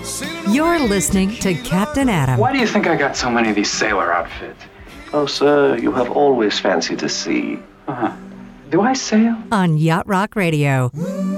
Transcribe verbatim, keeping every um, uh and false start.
You're listening to Captain Adam. Why do you think I got so many of these sailor outfits? Oh, sir, you have always fancied the sea. Uh-huh. Do I sail? On Yacht Rock Radio.